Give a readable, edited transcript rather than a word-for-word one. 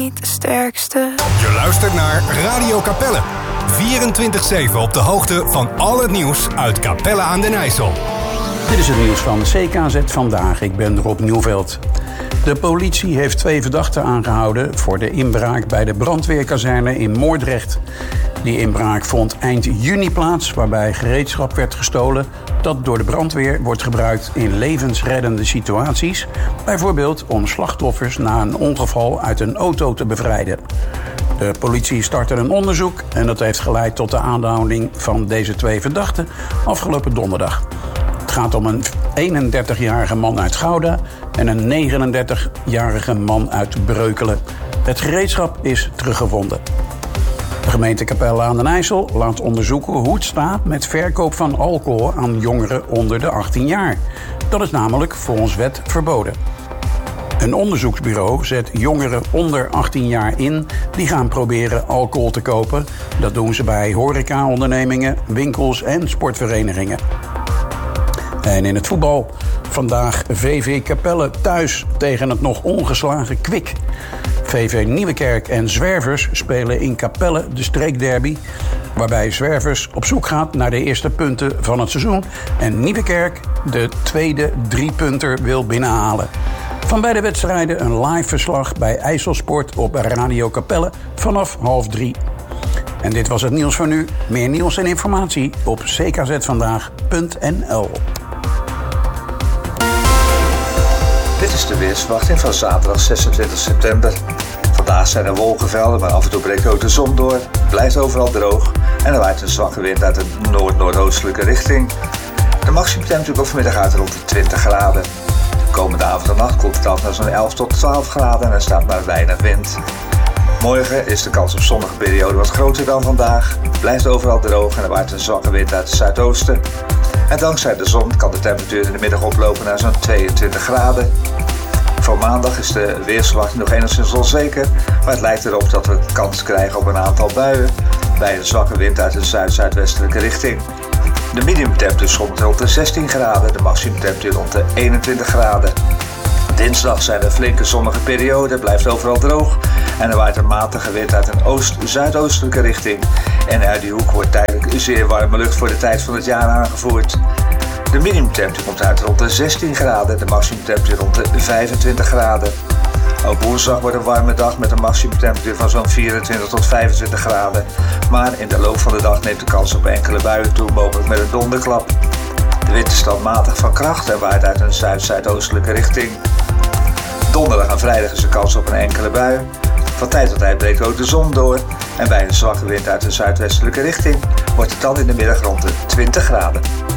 niet de sterkste. Je luistert naar Radio Capelle. 24/7 op de hoogte van al het nieuws uit Capelle aan den IJssel. Dit is het nieuws van CKZ Vandaag. Ik ben Rob Nieuwveld. De politie heeft 2 verdachten aangehouden voor de inbraak bij de brandweerkazerne in Moordrecht. Die inbraak vond eind juni plaats, waarbij gereedschap werd gestolen dat door de brandweer wordt gebruikt in levensreddende situaties. Bijvoorbeeld om slachtoffers na een ongeval uit een auto te bevrijden. De politie startte een onderzoek en dat heeft geleid tot de aanhouding van deze 2 verdachten afgelopen donderdag. Het gaat om een 31-jarige man uit Gouda en een 39-jarige man uit Breukelen. Het gereedschap is teruggevonden. De gemeente Capelle aan den IJssel laat onderzoeken hoe het staat met verkoop van alcohol aan jongeren onder de 18 jaar. Dat is namelijk volgens wet verboden. Een onderzoeksbureau zet jongeren onder 18 jaar in die gaan proberen alcohol te kopen. Dat doen ze bij horecaondernemingen, winkels en sportverenigingen. En in het voetbal vandaag VV Capelle thuis tegen het nog ongeslagen Kwik. VV Nieuwekerk en Zwervers spelen in Capelle de streekderby, waarbij Zwervers op zoek gaat naar de eerste punten van het seizoen en Nieuwekerk de tweede 3-punter wil binnenhalen. Van beide wedstrijden een live verslag bij IJsselsport op Radio Capelle vanaf 2:30. En dit was het nieuws van nu. Meer nieuws en informatie op ckzvandaag.nl. Dit is de weersverwachting van zaterdag 26 september. Vandaag zijn er wolkenvelden, maar af en toe breekt ook de zon door. Het blijft overal droog en er waait een zwakke wind uit de noord-noordoostelijke richting. De maximumtemperatuur komt vanmiddag uit rond de 20 graden. De komende avond en nacht koelt het af naar zo'n 11 tot 12 graden en er staat maar weinig wind. Morgen is de kans op zonnige periode wat groter dan vandaag. Het blijft overal droog en er waait een zwakke wind uit het zuidoosten. En dankzij de zon kan de temperatuur in de middag oplopen naar zo'n 22 graden. Voor maandag is de weersverwachting nog enigszins onzeker, maar het lijkt erop dat we kans krijgen op een aantal buien bij een zwakke wind uit de zuid-zuidwestelijke richting. De minimumtemperatuur schommelt rond de 16 graden, de maximumtemperatuur rond de 21 graden. Dinsdag zijn er flinke zonnige perioden, blijft overal droog en er waait een matige wind uit een zuidoostelijke richting. En uit die hoek wordt tijdelijk zeer warme lucht voor de tijd van het jaar aangevoerd. De minimumtemperatuur komt uit rond de 16 graden, de maximumtemperatuur rond de 25 graden. Ook woensdag wordt een warme dag met een maximumtemperatuur van zo'n 24 tot 25 graden. Maar in de loop van de dag neemt de kans op enkele buien toe, mogelijk met een donderklap. De wind is dan matig van kracht en waait uit een zuid-zuidoostelijke richting. Donderdag en vrijdag is er kans op een enkele bui. Van tijd tot tijd breekt ook de zon door en bij een zwakke wind uit een zuidwestelijke richting wordt het dan in de middag rond de 20 graden.